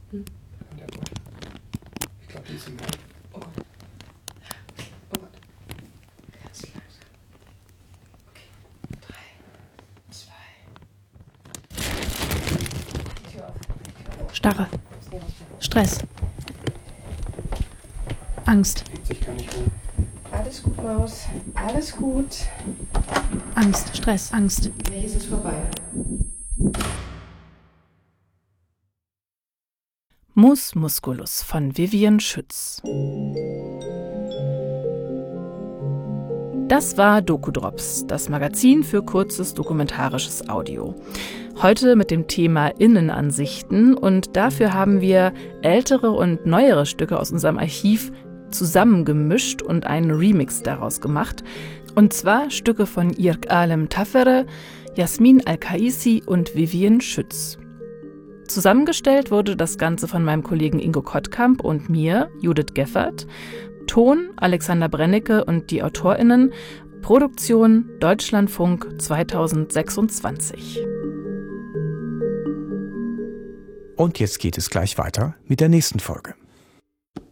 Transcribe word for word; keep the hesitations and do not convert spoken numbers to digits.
Hm. Ja, gut. Ich glaube, die ist im Bett. Oh Gott. Oh Gott. Ganz leise. Okay. Drei, zwei. Die Tür auf. Die Tür auf. Starre. Stress. Angst. Ich kann nicht ruhen. Alles gut, Maus. Alles gut. Angst, Stress, Angst. Gleich ist es vorbei. Mus Musculus von Vivian Schütz. Das war Dokudrops, das Magazin für kurzes dokumentarisches Audio. Heute mit dem Thema Innenansichten, und dafür haben wir ältere und neuere Stücke aus unserem Archiv zusammengemischt und einen Remix daraus gemacht. Und zwar Stücke von Irk Alem Tafere, Jasmin Al-Kaisi und Vivian Schütz. Zusammengestellt wurde das Ganze von meinem Kollegen Ingo Kottkamp und mir, Judith Geffert. Ton Alexander Brennecke und die AutorInnen. Produktion Deutschlandfunk zweitausendsechsundzwanzig. Und jetzt geht es gleich weiter mit der nächsten Folge.